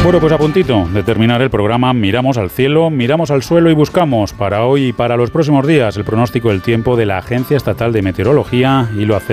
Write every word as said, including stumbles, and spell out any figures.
Bueno, pues a puntito de terminar el programa, miramos al cielo, miramos al suelo y buscamos para hoy y para los próximos días el pronóstico del tiempo de la Agencia Estatal de Meteorología y lo hacemos